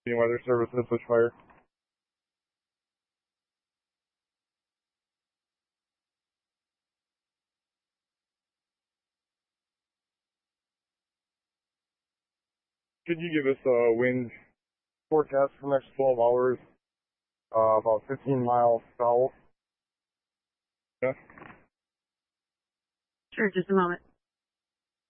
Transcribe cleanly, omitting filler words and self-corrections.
Weather Services, Bushfire. Could you give us a wind forecast for the next 12 hours? About 15 miles south. Yeah. Sure, just a moment.